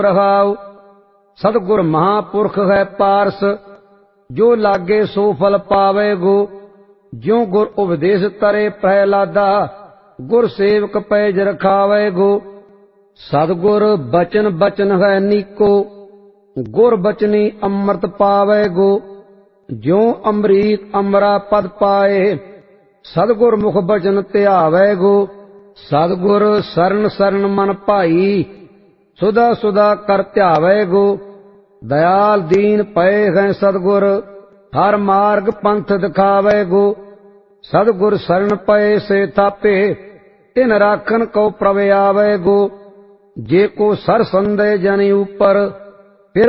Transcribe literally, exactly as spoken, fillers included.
रहाओ। सतगुर महापुरख है पारस, जो लागे सो फल पावे गो। ज्यों गुर उपदेश तरे प्रहलादा, गुर सेवक पैज रखावे गो। सतगुर बचन बचन है नीको, गुर बचनी अमृत पावे गो। ज्यों अमरीक अमरा पद पाए, सतगुर मुख बचन त्यावे गो। सतगुर सरन सरन मन भाई, सुधा सुधा कर ध्यावे गो। दयाल दीन पए हैं सतगुर, हर मार्ग पंथ दिखावे गो। सतगुर शरण पए से थापे, तिन राखन को प्रभ आवे गो। जे को सर संदेह जन ऊपर,